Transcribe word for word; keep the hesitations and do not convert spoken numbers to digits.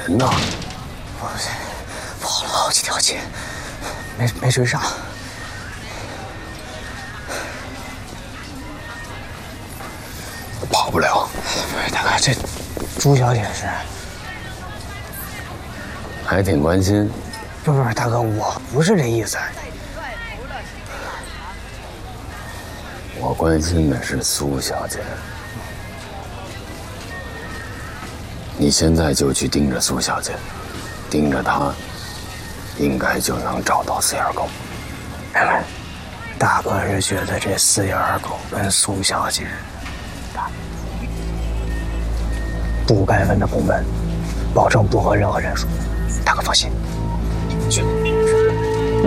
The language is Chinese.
人呢？ 我跑了好几条街，没没追上。 跑不了。 不是大哥，这朱小姐是？ 还挺关心。 不是不是大哥，我不是这意思。 我关心的是苏小姐。你现在就去盯着苏小姐，盯着她，应该就能找到四眼狗。 哎，大哥是觉得这四眼狗跟苏小姐不该分的部门，保证不和任何人说。大哥放心，去。